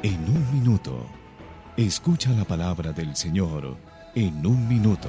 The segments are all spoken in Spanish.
En un minuto, escucha la palabra del Señor en un minuto.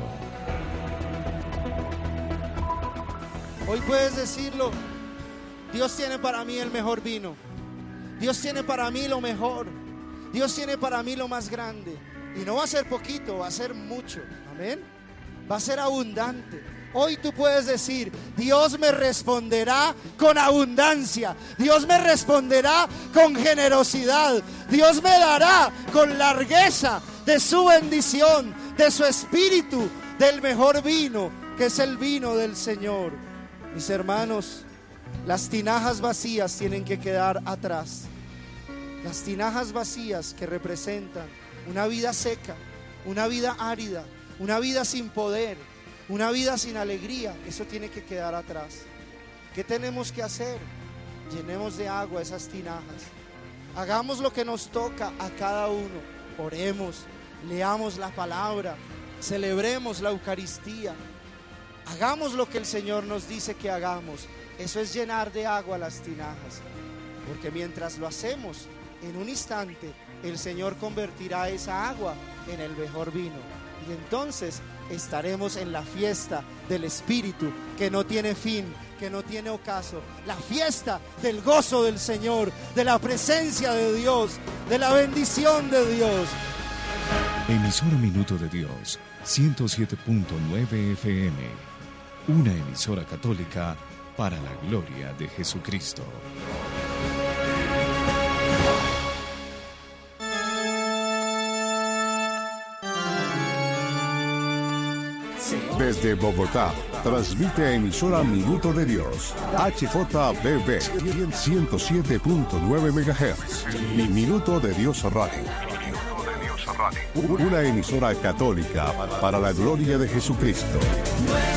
Hoy puedes decirlo: Dios tiene para mí el mejor vino, Dios tiene para mí lo mejor, Dios tiene para mí lo más grande. Y no va a ser poquito, va a ser mucho, amén. Va a ser abundante. Hoy tú puedes decir: Dios me responderá con abundancia, Dios me responderá con generosidad, Dios me dará con largueza de su bendición, de su espíritu, del mejor vino, que es el vino del Señor. Mis hermanos, las tinajas vacías tienen que quedar atrás. Las tinajas vacías que representan una vida seca, una vida árida, una vida sin poder, una vida sin alegría, eso tiene que quedar atrás. ¿Qué tenemos que hacer? Llenemos de agua esas tinajas. Hagamos lo que nos toca a cada uno. Oremos, leamos la palabra, celebremos la Eucaristía. Hagamos lo que el Señor nos dice que hagamos. Eso es llenar de agua las tinajas. Porque mientras lo hacemos, en un instante, el Señor convertirá esa agua en el mejor vino. Y entonces estaremos en la fiesta del Espíritu, que no tiene fin, que no tiene ocaso. La fiesta del gozo del Señor, de la presencia de Dios, de la bendición de Dios. Emisora Minuto de Dios, 107.9 FM. Una emisora católica para la gloria de Jesucristo. Desde Bogotá, transmite emisora Minuto de Dios, HJBB 107.9 MHz y Minuto de Dios Radio. Una emisora católica para la gloria de Jesucristo.